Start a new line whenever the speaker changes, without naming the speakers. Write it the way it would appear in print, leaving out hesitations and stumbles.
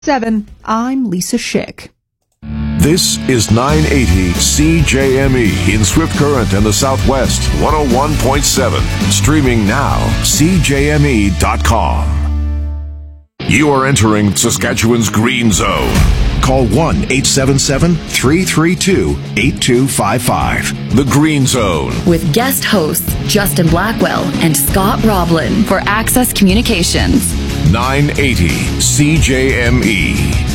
7. I'm Lisa Schick.
This is 980 CJME in Swift Current and the Southwest, 101.7. Streaming now, CJME.com. You are entering Saskatchewan's Green Zone. Call 1-877-332-8255. The Green Zone.
With guest hosts Justin Blackwell and Scott Roblin for Access Communications.
980 CJME.